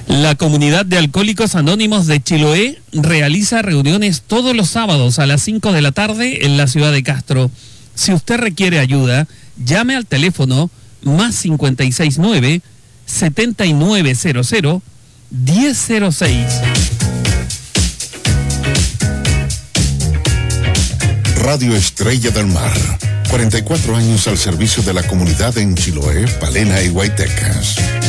La comunidad de Alcohólicos Anónimos de Chiloé realiza reuniones todos los sábados a las 5 de la tarde en la ciudad de Castro. Si usted requiere ayuda, llame al teléfono más 569 7900 1006. Radio Estrella del Mar, 44 años al servicio de la comunidad en Chiloé, Palena y Guaytecas.